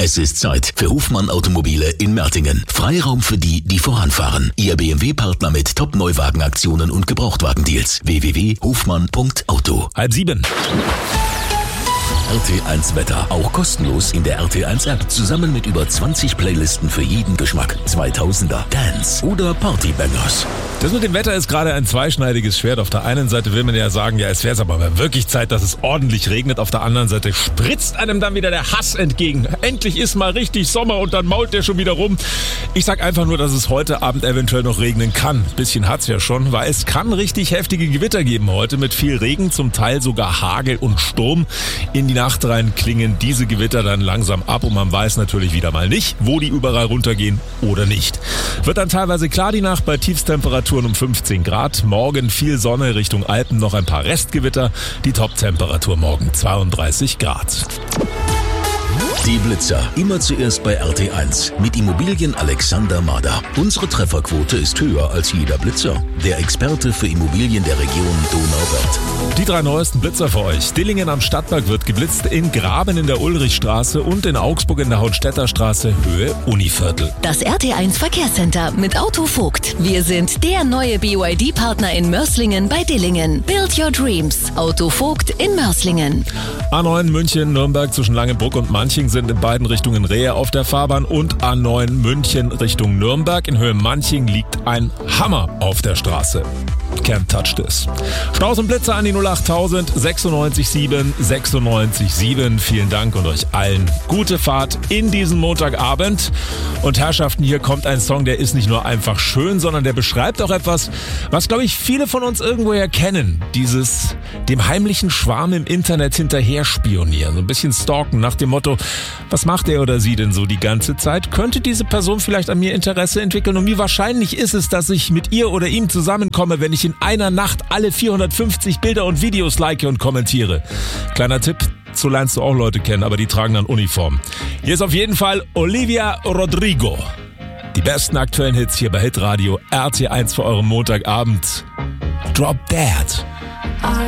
Es ist Zeit für Hofmann Automobile in Mertingen. Freiraum für die, die voranfahren. Ihr BMW-Partner mit Top-Neuwagenaktionen und Gebrauchtwagendeals. www.hofmann.auto. 6:30. RT1 Wetter, auch kostenlos in der RT1 App, zusammen mit über 20 Playlisten für jeden Geschmack. 2000er, Dance oder Partybangers. Das mit dem Wetter ist gerade ein zweischneidiges Schwert. Auf der einen Seite will man ja sagen, ja, es wäre aber mal wirklich Zeit, dass es ordentlich regnet. Auf der anderen Seite spritzt einem dann wieder der Hass entgegen. Endlich ist mal richtig Sommer und dann mault der schon wieder rum. Ich sag einfach nur, dass es heute Abend eventuell noch regnen kann. Ein bisschen hat's ja schon, weil es kann richtig heftige Gewitter geben heute mit viel Regen, zum Teil sogar Hagel und Sturm. In die Nacht rein klingen diese Gewitter dann langsam ab und man weiß natürlich wieder mal nicht, wo die überall runtergehen oder nicht. Wird dann teilweise klar die Nacht bei Tiefstemperaturen um 15 Grad. Morgen viel Sonne, Richtung Alpen noch ein paar Restgewitter. Die Toptemperatur morgen 32 Grad. Die Blitzer, immer zuerst bei RT1 mit Immobilien Alexander Mader. Unsere Trefferquote ist höher als jeder Blitzer. Der Experte für Immobilien der Region Donauwörth. Die 3 neuesten Blitzer für euch. Dillingen am Stadtpark wird geblitzt, in Graben in der Ulrichstraße und in Augsburg in der Hohenstädter-Straße, Höhe Univiertel. Das RT1 Verkehrscenter mit Autovogt. Wir sind der neue BYD-Partner in Mörslingen bei Dillingen. Build your dreams. Autovogt in Mörslingen. A9 München, Nürnberg zwischen Langenbruck und Manching sind in beiden Richtungen Rehe auf der Fahrbahn und A9 München Richtung Nürnberg. In Höhe Manching liegt ein Hammer auf der Straße. Can't touch this. Staus und Blitzer an die 08000 96 7 96 7. Vielen Dank und euch allen gute Fahrt in diesen Montagabend. Und Herrschaften, hier kommt ein Song, der ist nicht nur einfach schön, sondern der beschreibt auch etwas, was, glaube ich, viele von uns irgendwoher kennen. Dieses dem heimlichen Schwarm im Internet hinterher spionieren. So ein bisschen stalken nach dem Motto, was macht er oder sie denn so die ganze Zeit? Könnte diese Person vielleicht an mir Interesse entwickeln? Und wie wahrscheinlich ist es, dass ich mit ihr oder ihm zusammenkomme, wenn ich in einer Nacht alle 450 Bilder und Videos like und kommentiere? Kleiner Tipp, so lernst du auch Leute kennen, aber die tragen dann Uniform. Hier ist auf jeden Fall Olivia Rodrigo. Die besten aktuellen Hits hier bei Hitradio RT1 für euren Montagabend. Drop Dead.